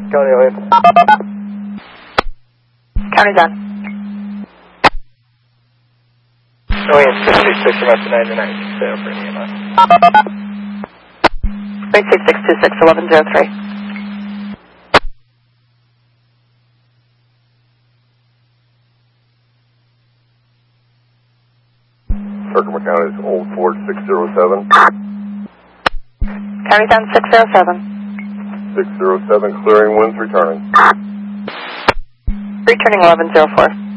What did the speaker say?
County Elliott. County done. Elliott 626, left to 99, sail for EMS. Rate 6626, 1103. Circle County is Old Ford 607. County down 607. 607, clearing winds returning. Returning 1104.